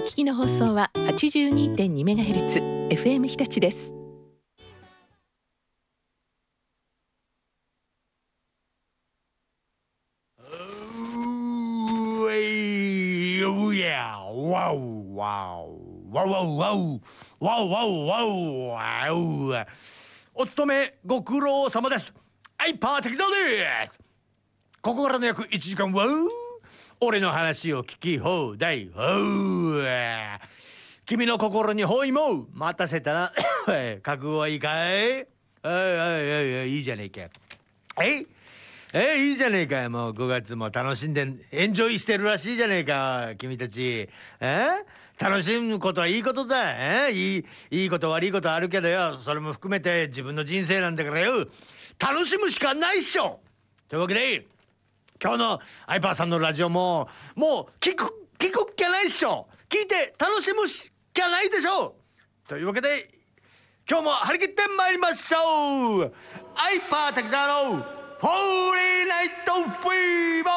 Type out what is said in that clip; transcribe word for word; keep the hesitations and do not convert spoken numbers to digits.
聞きの放送は はちじゅうにてんにメガヘルツ エフエム 日立です。 ワウワウワウワウワウワウワウワウワウ。お勤めご苦労様です。アイパー適当です。ここからの約いちじかんは俺の話を聞き放題。君の心に包囲も待たせたら覚悟はいいかい？あいあいあいあいいいじゃねえか。えいえいいじゃねえかよ。もうごがつも楽しんでエンジョイしてるらしいじゃねえか君たち。え楽しむことはいいことだ。えいいいいこと悪いことあるけどよ、それも含めて自分の人生なんだからよ、楽しむしかないっしょ。というわけで今日のアイパーさんのラジオももう聞く聞くっきゃないっしょ。聞いて楽しむしかないでしょ。というわけで今日も張り切ってまいりましょう。アイパー滝沢のフォーリーナイトフィーバー。